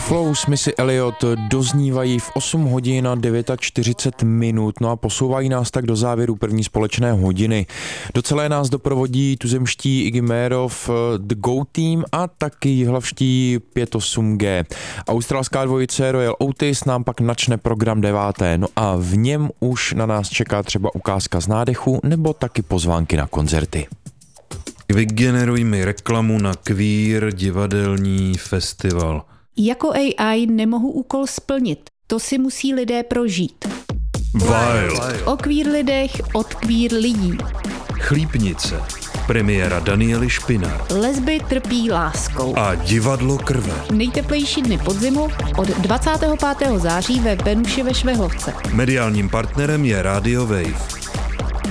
Flow s Missy Elliott doznívají v 8 hodin a 49 minut, no a posouvají nás tak do závěru první společné hodiny. Do celé nás doprovodí tuzemští Iggy Mérov, The Go Team a taky jihlavští 58G. Australská dvojice Royal Otis nám pak načne program 9. No a v něm už na nás čeká třeba ukázka z nádechu nebo taky pozvánky na koncerty. Vygeneruj mi reklamu na queer divadelní festival. Jako AI nemohu úkol splnit, to si musí lidé prožít. Wild. O queer lidech od queer lidí. Chlípnice. Premiéra Daniely Špinar. Lesby trpí láskou. A divadlo krve. Nejteplejší dny podzimu od 25. září ve Venuši ve Švehlovce. Mediálním partnerem je Radio Wave.